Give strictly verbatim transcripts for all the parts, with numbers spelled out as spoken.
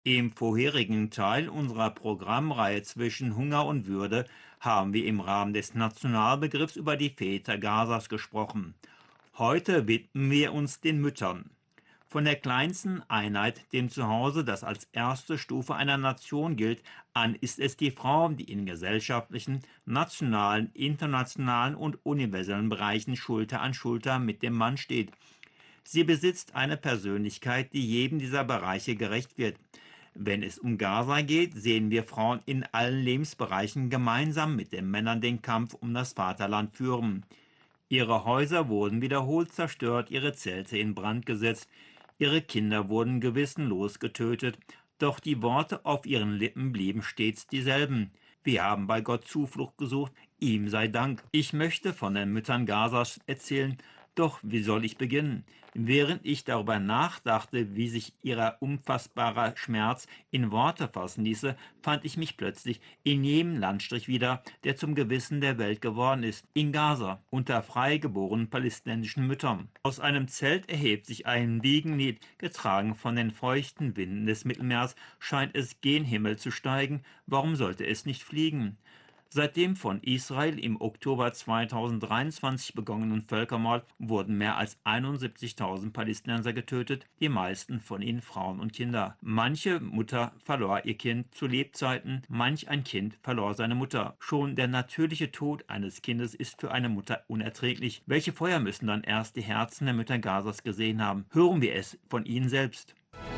Im vorherigen Teil unserer Programmreihe zwischen Hunger und Würde haben wir im Rahmen des Nationalbegriffs über die Väter Gazas gesprochen. Heute widmen wir uns den Müttern. Von der kleinsten Einheit, dem Zuhause, das als erste Stufe einer Nation gilt, an ist es die Frau, die in gesellschaftlichen, nationalen, internationalen und universellen Bereichen Schulter an Schulter mit dem Mann steht. Sie besitzt eine Persönlichkeit, die jedem dieser Bereiche gerecht wird. Wenn es um Gaza geht, sehen wir Frauen in allen Lebensbereichen gemeinsam mit den Männern den Kampf um das Vaterland führen. Ihre Häuser wurden wiederholt zerstört, ihre Zelte in Brand gesetzt, ihre Kinder wurden gewissenlos getötet, doch die Worte auf ihren Lippen blieben stets dieselben. Wir haben bei Gott Zuflucht gesucht, ihm sei Dank. Ich möchte von den Müttern Gazas erzählen, doch wie soll ich beginnen? Während ich darüber nachdachte, wie sich ihr unfassbarer Schmerz in Worte fassen ließe, fand ich mich plötzlich in jedem Landstrich wieder, der zum Gewissen der Welt geworden ist, in Gaza, unter frei geborenen palästinensischen Müttern. Aus einem Zelt erhebt sich ein Wiegenlied, getragen von den feuchten Winden des Mittelmeers, scheint es gen Himmel zu steigen, warum sollte es nicht fliegen? Seit dem von Israel im Oktober zweitausenddreiundzwanzig begonnenen Völkermord wurden mehr als einundsiebzigtausend Palästinenser getötet, die meisten von ihnen Frauen und Kinder. Manche Mutter verlor ihr Kind zu Lebzeiten, manch ein Kind verlor seine Mutter. Schon der natürliche Tod eines Kindes ist für eine Mutter unerträglich. Welche Feuer müssen dann erst die Herzen der Mütter Gazas gesehen haben? Hören wir es von ihnen selbst.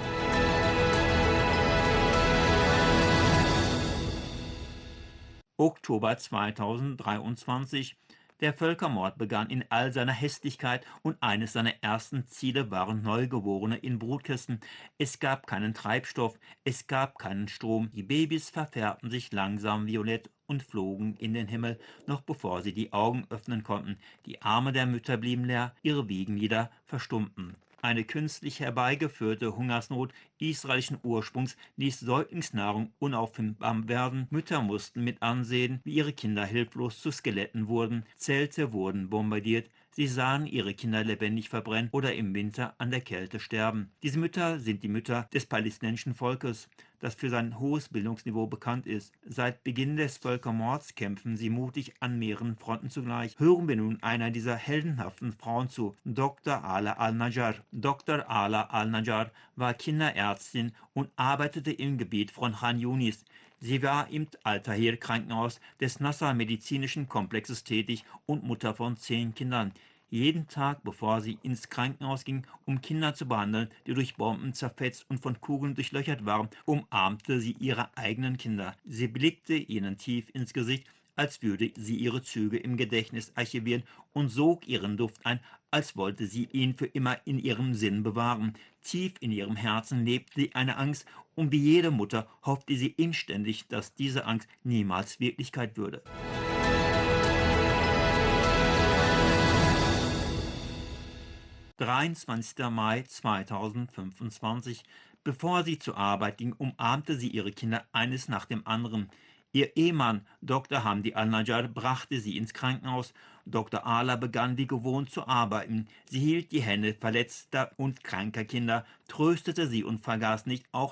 Oktober zweitausenddreiundzwanzig. Der Völkermord begann in all seiner Hässlichkeit und eines seiner ersten Ziele waren Neugeborene in Brutkästen. Es gab keinen Treibstoff, es gab keinen Strom. Die Babys verfärbten sich langsam violett und flogen in den Himmel, noch bevor sie die Augen öffnen konnten. Die Arme der Mütter blieben leer, ihre Wiegenlieder verstummten. Eine künstlich herbeigeführte Hungersnot israelischen Ursprungs ließ Säuglingsnahrung unauffindbar werden. Mütter mussten mit ansehen, wie ihre Kinder hilflos zu Skeletten wurden. Zelte wurden bombardiert. Sie sahen ihre Kinder lebendig verbrennen oder im Winter an der Kälte sterben. Diese Mütter sind die Mütter des palästinensischen Volkes, das für sein hohes Bildungsniveau bekannt ist. Seit Beginn des Völkermords kämpfen sie mutig an mehreren Fronten zugleich. Hören wir nun einer dieser heldenhaften Frauen zu, Doktor Ala al-Najjar. Doktor Ala al-Najjar war Kinderärztin und arbeitete im Gebiet von Khan Yunis. Sie war im Al-Tahir-Krankenhaus des Nasser medizinischen Komplexes tätig und Mutter von zehn Kindern. Jeden Tag, bevor sie ins Krankenhaus ging, um Kinder zu behandeln, die durch Bomben zerfetzt und von Kugeln durchlöchert waren, umarmte sie ihre eigenen Kinder. Sie blickte ihnen tief ins Gesicht, als würde sie ihre Züge im Gedächtnis archivieren und sog ihren Duft ein, als wollte sie ihn für immer in ihrem Sinn bewahren. Tief in ihrem Herzen lebte sie eine Angst, und wie jede Mutter hoffte sie inständig, dass diese Angst niemals Wirklichkeit würde. dreiundzwanzigster Mai zweitausendfünfundzwanzig. Bevor sie zur Arbeit ging, umarmte sie ihre Kinder eines nach dem anderen. Ihr Ehemann, Doktor Hamdi al-Najjar, brachte sie ins Krankenhaus. Doktor Ala begann wie gewohnt zu arbeiten. Sie hielt die Hände verletzter und kranker Kinder, tröstete sie und vergaß nicht, auch